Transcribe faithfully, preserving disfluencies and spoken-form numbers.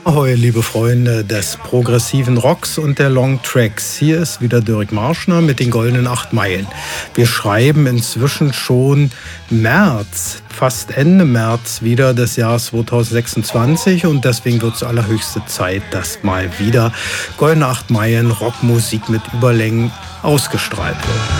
Ahoi, liebe Freunde des progressiven Rocks und der Long Tracks. Hier ist wieder Dirk Marschner mit den goldenen acht Meilen. Wir schreiben inzwischen schon März, fast Ende März wieder des Jahres zweitausendsechsundzwanzig und deswegen wird es allerhöchste Zeit, dass mal wieder goldene acht Meilen Rockmusik mit Überlängen ausgestrahlt wird.